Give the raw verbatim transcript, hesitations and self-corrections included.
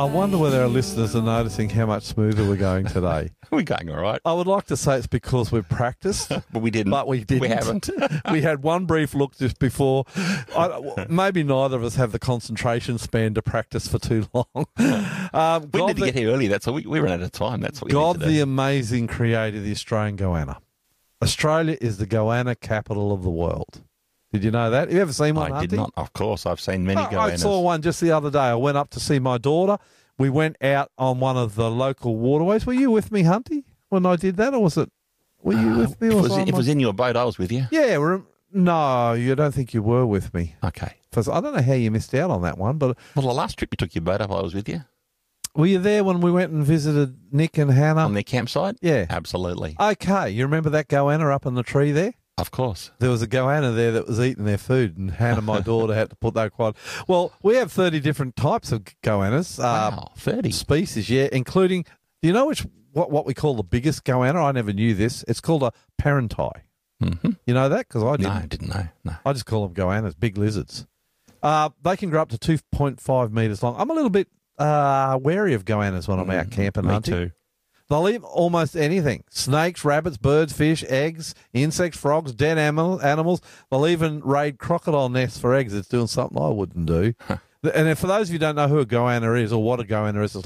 I wonder whether our listeners are noticing how much smoother we're going today. We're going all right. I would like to say it's because we've practiced. But we didn't. But we didn't. We haven't. We had one brief look just before. I, maybe neither of us have the concentration span to practice for too long. Um, we God need to the, get here early. That's all. We, we ran out of time. That's what we God need to do. the amazing creator, the Australian goanna. Australia is the goanna capital of the world. Did you know that? Have you ever seen one, I did Hunty? not. Of course, I've seen many I, I goannas. saw one just the other day. I went up to see my daughter. We went out on one of the local waterways. Were you with me, Hunty, when I did that, or was it? Were you with me? If Or it was, was I if it was in your boat, I was with you. Yeah. We're, no, you don't think you were with me. Okay. Because I don't know how you missed out on that one, but Well, the last trip you took your boat up, I was with you. were you there when we went and visited Nick and Hannah? On their campsite? Yeah. Absolutely. Okay, you remember that goanna up in the tree there? Of course. There was a goanna there that was eating their food, and Hannah, my daughter, had to put that quite. Well, we have thirty different types of goannas. Uh, Wow, thirty. species, yeah, including. Do you know which what what we call the biggest goanna? I never knew this. It's called a parentai. Mm-hmm. You know that? Because I No, didn't. I didn't know. No. I just call them goannas, big lizards. Uh, they can grow up to two point five metres long. I'm a little bit uh, wary of goannas when I'm out camping, Me hunting. too. They'll eat almost anything. Snakes, rabbits, birds, fish, eggs, insects, frogs, dead animal, animals. They'll even raid crocodile nests for eggs. It's doing something I wouldn't do. And for those of you who don't know who a goanna is or what a goanna is, it's